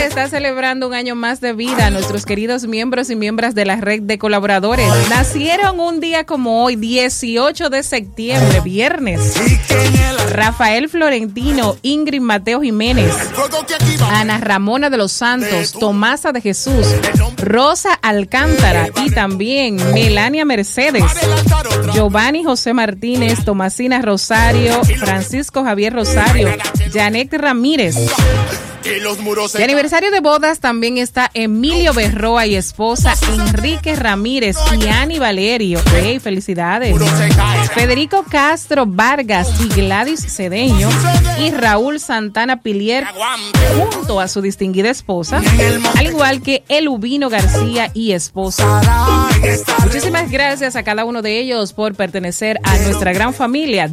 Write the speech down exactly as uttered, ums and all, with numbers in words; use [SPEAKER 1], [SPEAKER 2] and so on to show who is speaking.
[SPEAKER 1] se está celebrando un año más de vida a nuestros queridos miembros y miembros de la red de colaboradores. Nacieron un día como hoy, dieciocho de septiembre, viernes. Rafael Florentino, Ingrid Mateo Jiménez, Ana Ramona de los Santos, Tomasa de Jesús, Rosa Alcántara y también Melania Mercedes, Giovanni José Martínez, Tomasina Rosario, Francisco Javier Rosario, Janet Ramírez. De aniversario de bodas también está Emilio Berroa y esposa Enrique Ramírez y Ani Valerio. ¡Hey, felicidades! Federico Castro Vargas y Gladys Cedeño y Raúl Santana Pilier junto a su distinguida esposa, al igual que Elubino García y esposa. Muchísimas gracias a cada uno de ellos por pertenecer a nuestra gran familia